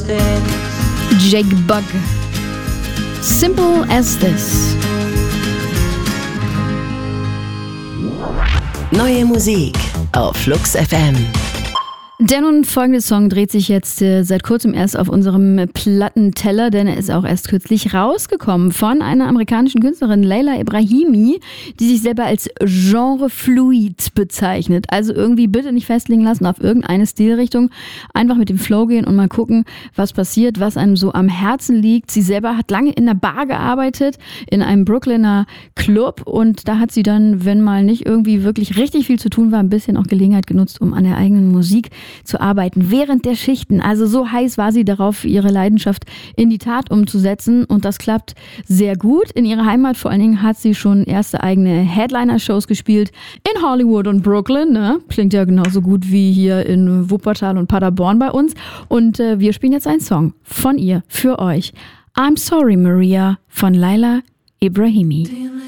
Jake Bugg. Simple as this. Neue Musik auf Flux FM. Der nun folgende Song dreht sich jetzt seit kurzem erst auf unserem Plattenteller, denn er ist auch erst kürzlich rausgekommen von einer amerikanischen Künstlerin, Leila Ebrahimi, die sich selber als Genrefluid bezeichnet. Also irgendwie bitte nicht festlegen lassen auf irgendeine Stilrichtung, einfach mit dem Flow gehen und mal gucken, was passiert, was einem so am Herzen liegt. Sie selber hat lange in einer Bar gearbeitet, in einem Brooklyner Club, und da hat sie dann, wenn mal nicht irgendwie wirklich richtig viel zu tun war, ein bisschen auch Gelegenheit genutzt, um an der eigenen Musik zu arbeiten während der Schichten. Also so heiß war sie darauf, ihre Leidenschaft in die Tat umzusetzen, und das klappt sehr gut. In ihrer Heimat vor allen Dingen hat sie schon erste eigene Headliner-Shows gespielt in Hollywood und Brooklyn. Ne? Klingt ja genauso gut wie hier in Wuppertal und Paderborn bei uns. Und wir spielen jetzt einen Song von ihr für euch. I'm Sorry Maria von Leila Ebrahimi.